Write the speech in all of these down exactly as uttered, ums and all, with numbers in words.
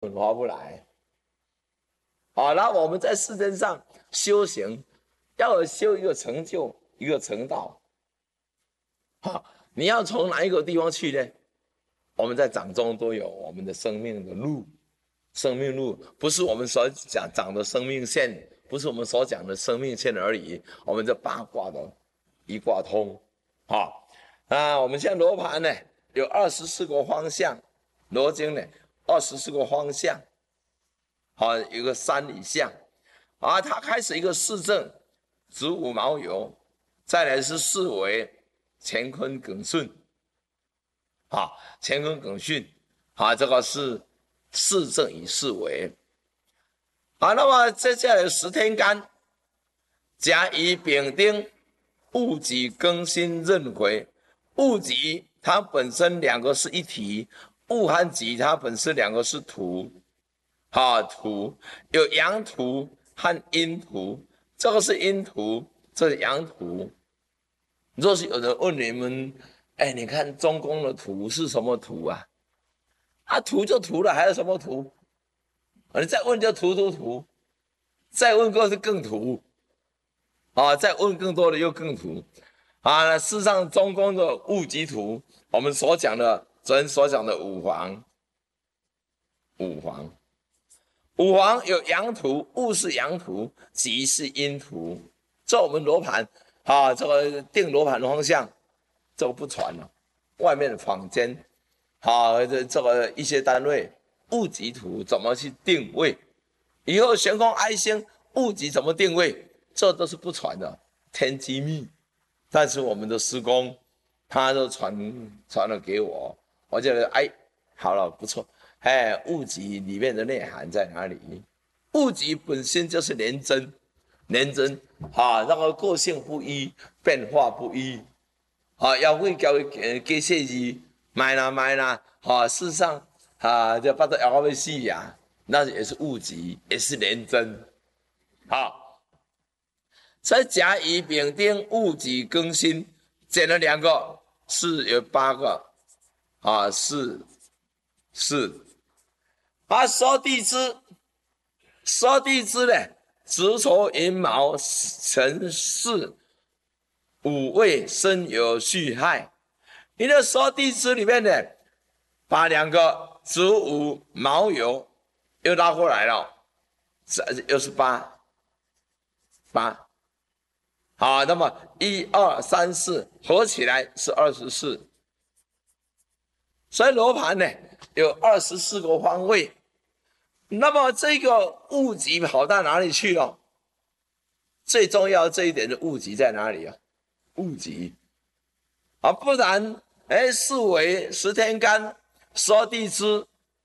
很划不来。好，然后我们在世间上修行，要有修一个成就，一个成道。好，你要从哪一个地方去呢？我们在掌中都有我们的生命的路，生命路不是我们所讲讲的生命线，不是我们所讲的生命线而已。我们这八卦的一卦通，好啊，我们现在罗盘呢有二十四个方向，罗经呢二十四个方向，好，有个山以象，啊，它开始一个四正，子午卯酉，再来是四维，乾坤艮巽。啊，乾坤艮巽，啊，这个是四正与四维。啊，那么接下来十天干，甲乙丙丁，戊己庚辛壬癸。戊己它本身两个是一体，戊和己它本身两个是土，啊，土有阳土和阴土，这个是阴土，这是阳土。若是有人问你们，哎，你看中宫的土是什么土啊？啊，土就土了，还有什么土？你再问就土土土，再问过是更土，啊，再问更多的又更土，啊，事实上中宫的戊己土，我们所讲的昨天所讲的五黄，五黄，五黄有阳土，戊是阳土，己是阴土，这我们罗盘啊，这个定罗盘的方向。这个不传了，外面的坊间，好，这这个一些单位，戊己土怎么去定位？以后玄空哀星戊己怎么定位？这都是不传的，天机密。但是我们的师公，他都传传了给我，我觉得哎，好了，不错，哎，戊己里面的内涵在哪里？戊己本身就是廉贞，廉贞啊，那个个性不一，变化不一。啊，要会教呃机械字，买啦买啦，啊，事实上啊，就把它摇到死呀，那也是戊己，也是廉贞，好，所以甲乙丙丁戊己庚辛，减了两个，是有八个，啊，是是，啊，十二地支，十二地支呢，子丑寅卯辰巳。五位申酉戌亥，你的十二地支里面呢，把两个子午卯酉又拉过来了，又是八八。好，那么一二三四合起来是二十四，所以罗盘呢有二十四个方位。那么这个戊己跑到哪里去了？最重要这一点的戊己在哪里啊？戊己啊，不然哎，四维十天干十二地支。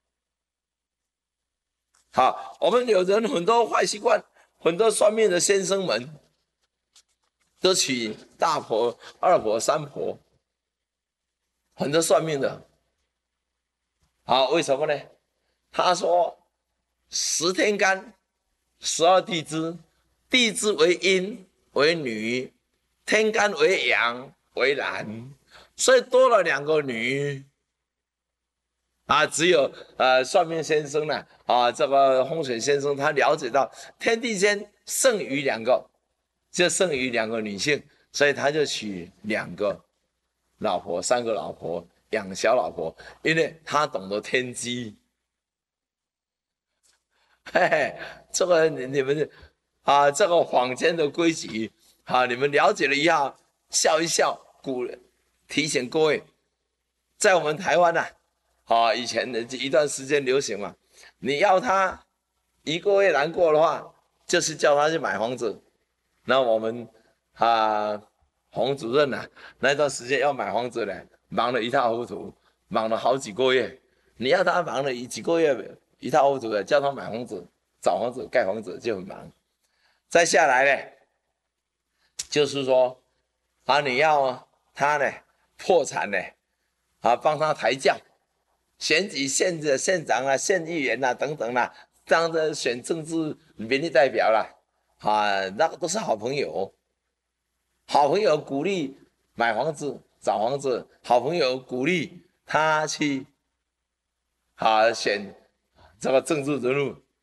好，我们有人很多坏习惯，很多算命的先生们都娶大婆、二婆、三婆，很多算命的。好，为什么呢？他说十天干十二地支，地支为阴为女，天干为阳为男，所以多了两个女啊。只有呃算命先生呢啊，这个风水先生他了解到天地间剩余两个，就剩余两个女性，所以他就娶两个老婆、三个老婆，养小老婆，因为他懂得天机。嘿嘿，这个你你们啊，这个坊间的规矩啊，你们了解了一下，笑一笑。古提醒各位，在我们台湾啊，啊以前的一段时间流行嘛，你要他一个月难过的话，就是叫他去买房子。那我们啊洪主任啊，那段时间要买房子呢，忙得一塌糊涂，忙了好几个月。你要他忙了几个月一塌糊涂的，叫他买房子、找房子、盖房子就很忙。再下来呢，就是说啊，你要他呢破产呢，啊帮他抬轿，选举县的县长啊、县议员啊等等啦、啊，当着选政治民意代表啦，啊那个都是好朋友。好朋友鼓励买房子、找房子，好朋友鼓励他去啊选这个政治人物